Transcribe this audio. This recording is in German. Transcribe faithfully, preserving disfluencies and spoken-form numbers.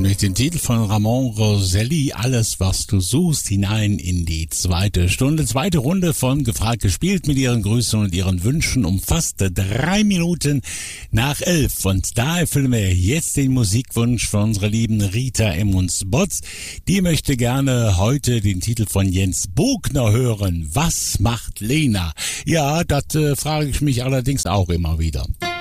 mit dem Titel von Ramon Roselli, Alles, was du suchst, hinein in die zweite Stunde. Zweite Runde von Gefragt gespielt mit ihren Grüßen und ihren Wünschen um fast drei Minuten nach elf. Und da erfüllen wir jetzt den Musikwunsch von unserer lieben Rita Emmons-Botz. Die möchte gerne heute den Titel von Jens Bogner hören. Was macht Lena? Ja, das äh, frage ich mich allerdings auch immer wieder.